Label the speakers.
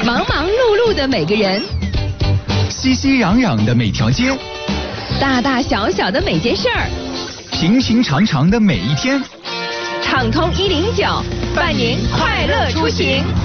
Speaker 1: 忙忙碌碌的每个人，
Speaker 2: 熙熙攘攘的每条街，
Speaker 1: 大大小小的每件事儿，
Speaker 2: 平平常常的每一天。
Speaker 1: 畅通109，伴您快乐出行。